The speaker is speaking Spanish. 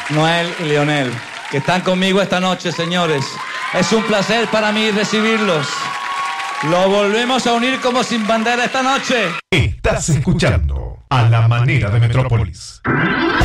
Noel y Leonel, que están conmigo esta noche, señores. Es un placer para mí recibirlos. Lo volvemos a unir como sin bandera esta noche. Estás escuchando A la Manera de Metrópolis.